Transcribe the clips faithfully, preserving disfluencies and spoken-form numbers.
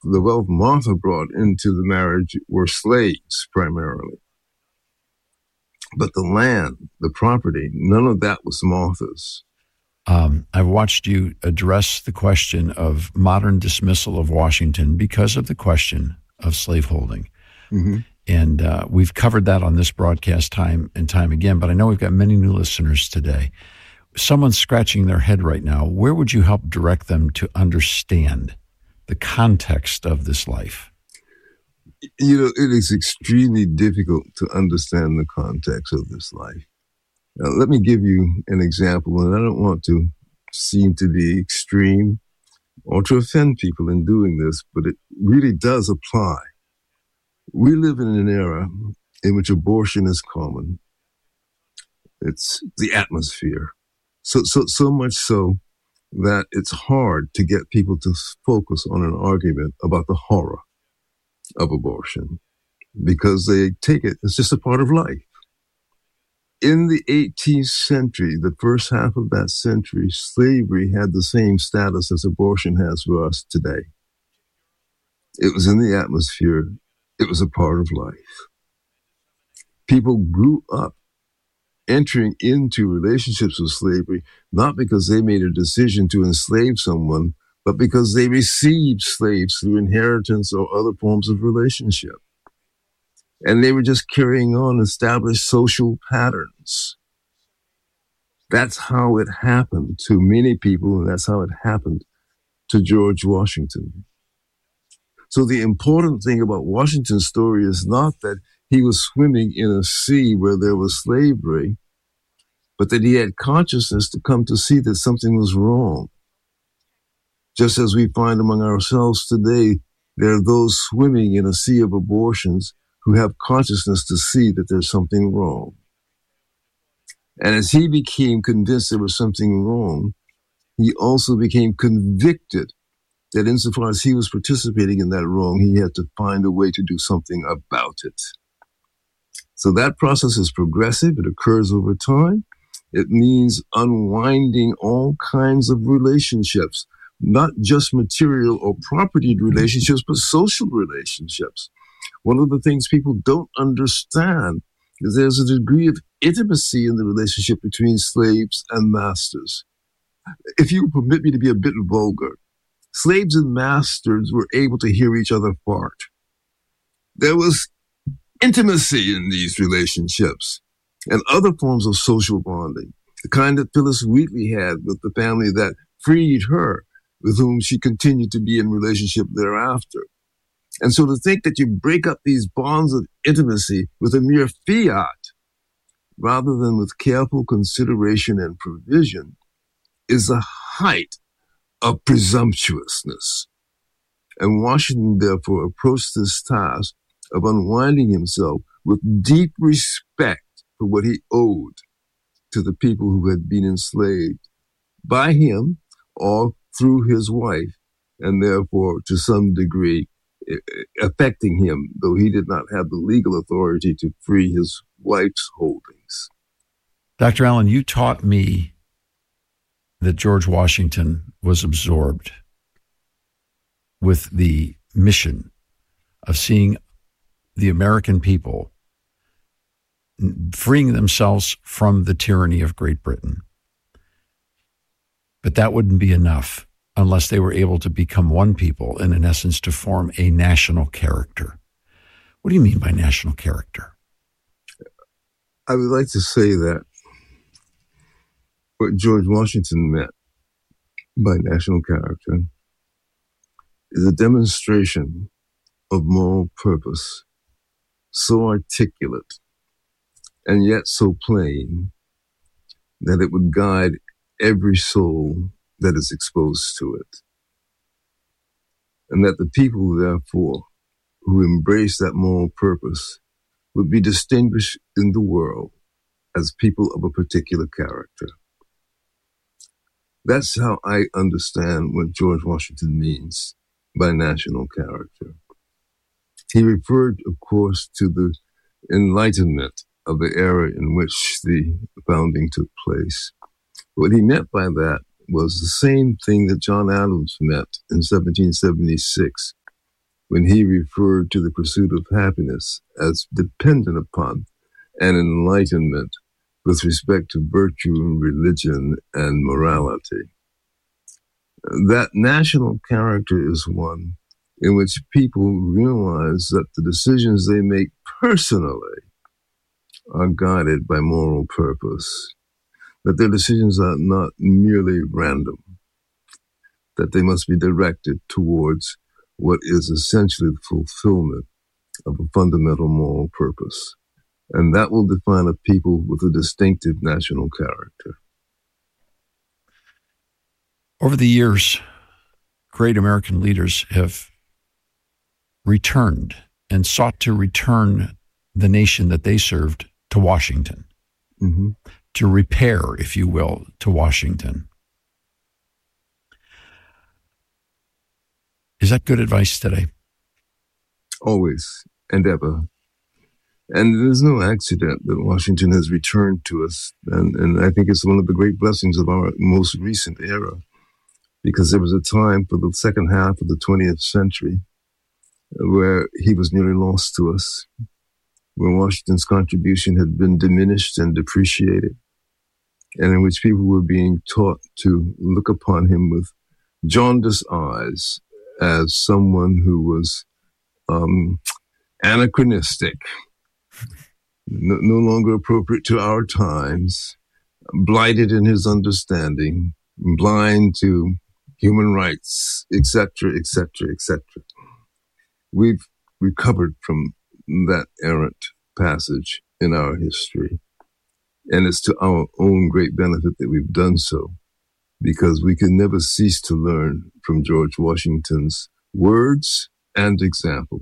the wealth Martha brought into the marriage were slaves primarily. But the land, the property, none of that was Martha's. Um, I've watched you address the question of modern dismissal of Washington because of the question of slaveholding. Mm-hmm. And uh, we've covered that on this broadcast time and time again, but I know we've got many new listeners today. Someone's scratching their head right now. Where would you help direct them to understand the context of this life? You know, it is extremely difficult to understand the context of this life. Now, let me give you an example, and I don't want to seem to be extreme or to offend people in doing this, but it really does apply. We live in an era in which abortion is common. It's the atmosphere. So, so, so much so that it's hard to get people to focus on an argument about the horror of abortion because they take it as just a part of life. In the eighteenth century, the first half of that century, slavery had the same status as abortion has for us today. It was in the atmosphere. It was a part of life. People grew up entering into relationships with slavery, not because they made a decision to enslave someone, but because they received slaves through inheritance or other forms of relationship. And they were just carrying on established social patterns. That's how it happened to many people, and that's how it happened to George Washington. So the important thing about Washington's story is not that he was swimming in a sea where there was slavery, but that he had consciousness to come to see that something was wrong. Just as we find among ourselves today, there are those swimming in a sea of abortions who have consciousness to see that there's something wrong. And as he became convinced there was something wrong, he also became convicted that insofar as he was participating in that wrong, he had to find a way to do something about it. So that process is progressive. It occurs over time. It means unwinding all kinds of relationships, not just material or property relationships, but social relationships. One of the things people don't understand is there's a degree of intimacy in the relationship between slaves and masters. If you permit me to be a bit vulgar, slaves and masters were able to hear each other fart. There was intimacy in these relationships and other forms of social bonding, the kind that Phyllis Wheatley had with the family that freed her, with whom she continued to be in relationship thereafter. And so to think that you break up these bonds of intimacy with a mere fiat, rather than with careful consideration and provision, is the height of presumptuousness. And Washington, therefore, approached this task of unwinding himself with deep respect for what he owed to the people who had been enslaved by him or through his wife, and therefore, to some degree, affecting him, though he did not have the legal authority to free his wife's holdings. Doctor Allen, you taught me that George Washington was absorbed with the mission of seeing the American people freeing themselves from the tyranny of Great Britain. But that wouldn't be enough unless they were able to become one people and, in essence, to form a national character. What do you mean by national character? I would like to say that what George Washington meant by national character is a demonstration of moral purpose, so articulate and yet so plain that it would guide every soul that is exposed to it. And that the people, therefore, who embrace that moral purpose would be distinguished in the world as people of a particular character. That's how I understand what George Washington means by national character. He referred, of course, to the Enlightenment of the era in which the founding took place. What he meant by that was the same thing that John Adams meant in seventeen seventy-six when he referred to the pursuit of happiness as dependent upon an enlightenment with respect to virtue and religion and morality. That national character is one in which people realize that the decisions they make personally are guided by moral purpose, that their decisions are not merely random, that they must be directed towards what is essentially the fulfillment of a fundamental moral purpose. And that will define a people with a distinctive national character. Over the years, great American leaders have returned and sought to return the nation that they served to Washington, mm-hmm. to repair, if you will, to Washington. Is that good advice today? Always and ever. And there's no accident that Washington has returned to us. And, and I think it's one of the great blessings of our most recent era, because there was a time for the second half of the twentieth century where he was nearly lost to us, where Washington's contribution had been diminished and depreciated, and in which people were being taught to look upon him with jaundiced eyes as someone who was um, anachronistic, no, no longer appropriate to our times, blighted in his understanding, blind to human rights, et cetera, et cetera, et cetera. We've recovered from that errant passage in our history, and it's to our own great benefit that we've done so, because we can never cease to learn from George Washington's words and example.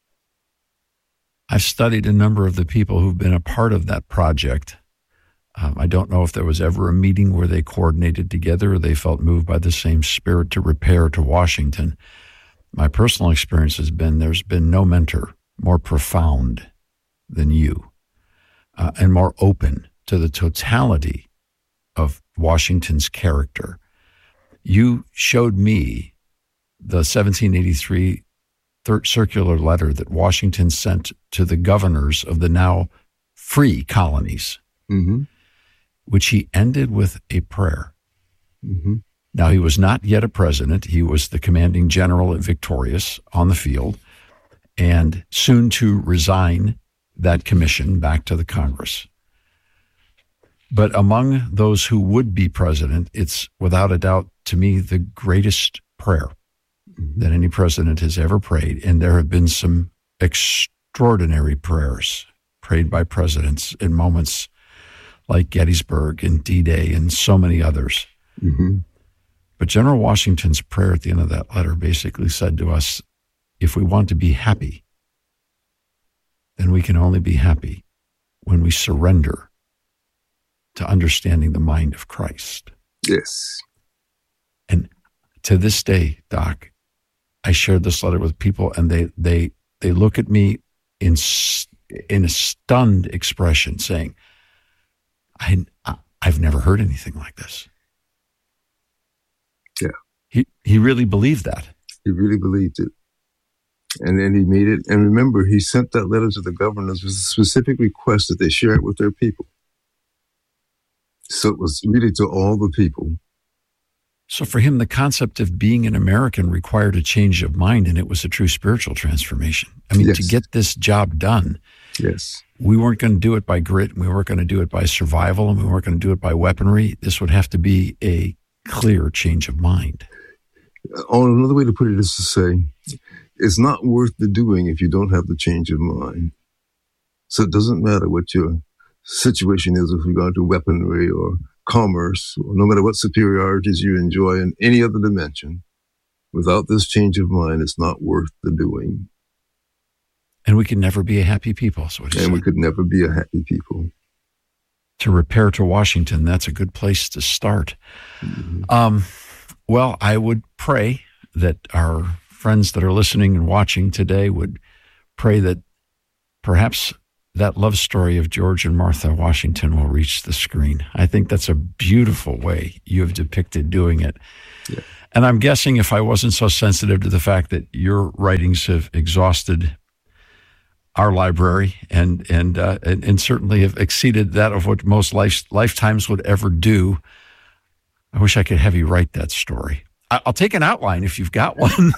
I've studied a number of the people who've been a part of that project. Um, I don't know if there was ever a meeting where they coordinated together or they felt moved by the same spirit to repair to Washington. My personal experience has been there's been no mentor more profound than you, uh, and more open to the totality of Washington's character. You showed me the seventeen eighty-three third circular letter that Washington sent to the governors of the now free colonies, mm-hmm. which he ended with a prayer. Mm-hmm. Now, he was not yet a president. He was the commanding general at Victorious on the field, and soon to resign that commission back to the Congress. But among those who would be president, it's without a doubt, to me, the greatest prayer that any president has ever prayed. And there have been some extraordinary prayers prayed by presidents in moments like Gettysburg and D-Day and so many others. Mm-hmm. But General Washington's prayer at the end of that letter basically said to us, if we want to be happy, then we can only be happy when we surrender to understanding the mind of Christ. Yes. And to this day, Doc, I shared this letter with people, and they they they look at me in in a stunned expression, saying, "I I've never heard anything like this." Yeah, he he really believed that. He really believed it, and then he made it. And remember, he sent that letter to the governors with a specific request that they share it with their people. So it was really to all the people. So for him, the concept of being an American required a change of mind, and it was a true spiritual transformation. I mean, yes. To get this job done, yes, we weren't going to do it by grit, and we weren't going to do it by survival, and we weren't going to do it by weaponry. This would have to be a clear change of mind. Oh, another way to put it is to say, it's not worth the doing if you don't have the change of mind. So it doesn't matter what your situation is with regard to weaponry or commerce, or no matter what superiorities you enjoy in any other dimension, without this change of mind, it's not worth the doing. And we can never be a happy people. So and said. we could never be a happy people. To repair to Washington, that's a good place to start. Mm-hmm. Um, well, I would pray that our friends that are listening and watching today would pray that perhaps that love story of George and Martha Washington will reach the screen. I think that's a beautiful way you have depicted doing it. Yeah. And I'm guessing if I wasn't so sensitive to the fact that your writings have exhausted our library and and uh, and, and certainly have exceeded that of what most life, lifetimes would ever do, I wish I could have you write that story. I, I'll take an outline if you've got one.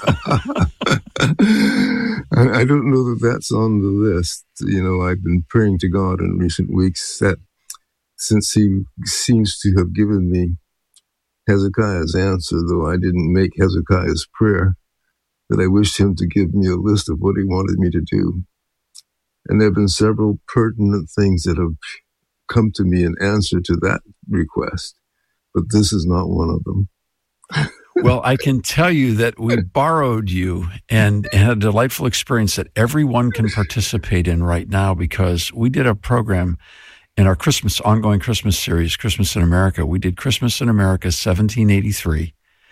I don't know that that's on the list. You know, I've been praying to God in recent weeks that since he seems to have given me Hezekiah's answer, though I didn't make Hezekiah's prayer, that I wished him to give me a list of what he wanted me to do. And there have been several pertinent things that have come to me in answer to that request, but this is not one of them. Well, I can tell you that we borrowed you and had a delightful experience that everyone can participate in right now, because we did a program in our Christmas, ongoing Christmas series, Christmas in America. We did Christmas in America seventeen eighty-three.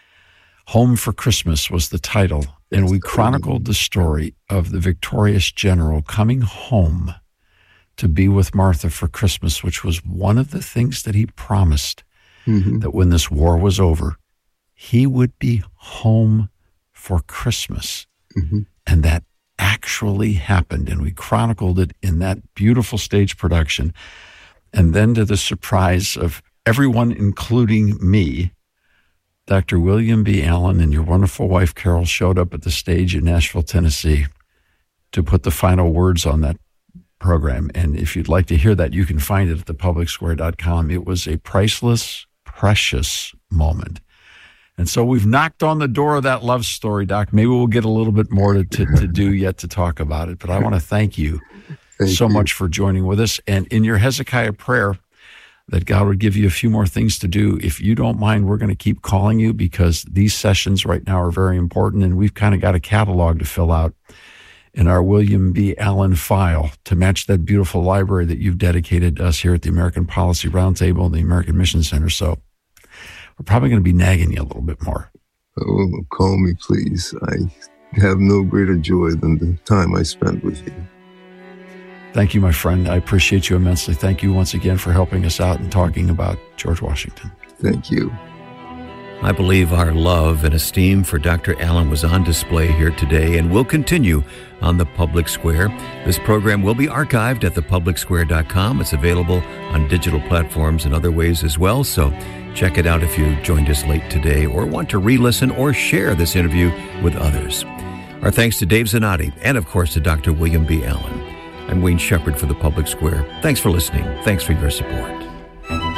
Home for Christmas was the title. And we chronicled the story of the victorious general coming home to be with Martha for Christmas, which was one of the things that he promised, mm-hmm. that when this war was over, he would be home for Christmas. Mm-hmm. And that actually happened. And we chronicled it in that beautiful stage production. And then, to the surprise of everyone, including me, Doctor William B. Allen and your wonderful wife, Carol, showed up at the stage in Nashville, Tennessee to put the final words on that program. And if you'd like to hear that, you can find it at the public square dot com. It was a priceless, precious moment. And so we've knocked on the door of that love story, Doc. Maybe we'll get a little bit more to, to, to do yet to talk about it. But I want to thank you thank so you. much for joining with us. And in your Hezekiah prayer, that God would give you a few more things to do. If you don't mind, we're going to keep calling you, because these sessions right now are very important, and we've kind of got a catalog to fill out in our William B. Allen file to match that beautiful library that you've dedicated to us here at the American Policy Roundtable and the American Mission Center. So we're probably going to be nagging you a little bit more. Oh, call me, please. I have no greater joy than the time I spent with you. Thank you, my friend. I appreciate you immensely. Thank you once again for helping us out and talking about George Washington. Thank you. I believe our love and esteem for Doctor Allen was on display here today and will continue on the Public Square. This program will be archived at the public square dot com. It's available on digital platforms and other ways as well, so check it out if you joined us late today or want to re-listen or share this interview with others. Our thanks to Dave Zanotti and, of course, to Doctor William B. Allen. I'm Wayne Shepherd for the Public Square. Thanks for listening. Thanks for your support.